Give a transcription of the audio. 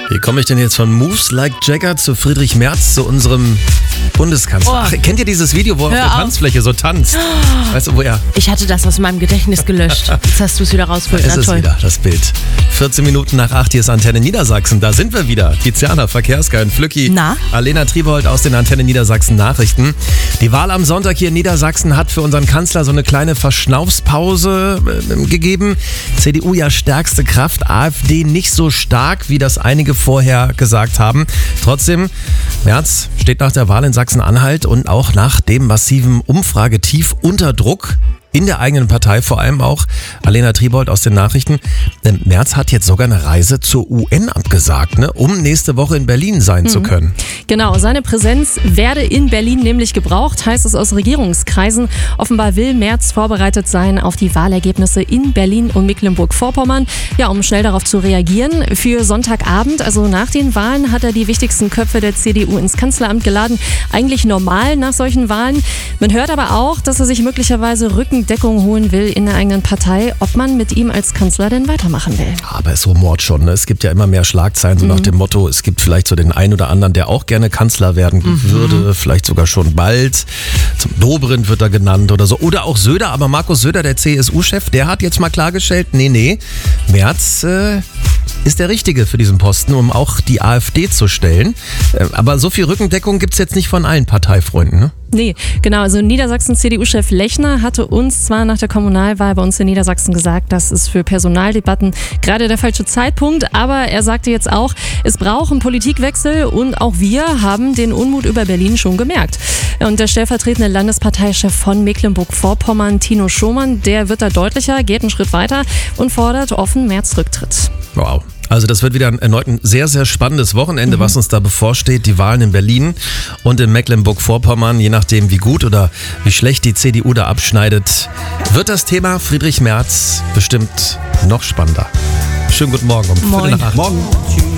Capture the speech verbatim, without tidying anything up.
Wie komme ich denn jetzt von Moves Like Jagger zu Friedrich Merz, zu unserem Bundeskanzler? Oh. Ach, kennt ihr dieses Video, wo er auf der auf. Tanzfläche so tanzt? Weißt du, wo er... Ich hatte das aus meinem Gedächtnis gelöscht. Jetzt hast du es wieder rausgeholt. Es Na ist toll. wieder das Bild. vierzehn Minuten nach acht, hier ist Antenne Niedersachsen. Da sind wir wieder. Tiziana, Verkehrsgeil, Flücki, Na? Alena Triebold aus den Antenne Niedersachsen Nachrichten. Die Wahl am Sonntag hier in Niedersachsen hat für unseren Kanzler so eine kleine Verschnaufspause äh, gegeben. C D U ja stärkste Kraft, AfD nicht so stark, wie das einige vorher gesagt haben. Trotzdem, Merz steht nach der Wahl in Sachsen-Anhalt und auch nach dem massiven Umfragetief unter Druck. In der eigenen Partei vor allem auch. Alena Triebold aus den Nachrichten. Denn Merz hat jetzt sogar eine Reise zur U N abgesagt, ne, um nächste Woche in Berlin sein mhm. zu können. Genau, seine Präsenz werde in Berlin nämlich gebraucht, heißt es aus Regierungskreisen. Offenbar will Merz vorbereitet sein auf die Wahlergebnisse in Berlin und Mecklenburg-Vorpommern, ja, um schnell darauf zu reagieren. Für Sonntagabend, also nach den Wahlen, hat er die wichtigsten Köpfe der C D U ins Kanzleramt geladen. Eigentlich normal nach solchen Wahlen. Man hört aber auch, dass er sich möglicherweise Rückendeckung holen will in der eigenen Partei, ob man mit ihm als Kanzler denn weitermachen will. Aber es rumort schon, ne? Es gibt ja immer mehr Schlagzeilen, so mhm. nach dem Motto, es gibt vielleicht so den einen oder anderen, der auch gerne Kanzler werden mhm. würde, vielleicht sogar schon bald. Zum Dobrindt wird er genannt oder so. Oder auch Söder, aber Markus Söder, der C S U-Chef, der hat jetzt mal klargestellt, nee, nee, Merz äh, ist der Richtige für diesen Posten, um auch die AfD zu stellen. Äh, aber so viel Rückendeckung gibt es jetzt nicht von allen Parteifreunden, ne? Nee, genau. Also Niedersachsen-C D U-Chef Lechner hatte uns zwar nach der Kommunalwahl bei uns in Niedersachsen gesagt, das ist für Personaldebatten gerade der falsche Zeitpunkt, aber er sagte jetzt auch, es braucht einen Politikwechsel und auch wir haben den Unmut über Berlin schon gemerkt. Und der stellvertretende Landesparteichef von Mecklenburg-Vorpommern, Tino Schomann, der wird da deutlicher, geht einen Schritt weiter und fordert offen Merz Rücktritt. Wow. Also das wird wieder ein erneut ein sehr, sehr spannendes Wochenende, mhm. was uns da bevorsteht. Die Wahlen in Berlin und in Mecklenburg-Vorpommern, je nachdem wie gut oder wie schlecht die C D U da abschneidet, wird das Thema Friedrich Merz bestimmt noch spannender. Schönen guten Morgen um Moin. Viertel nach acht. Morgen.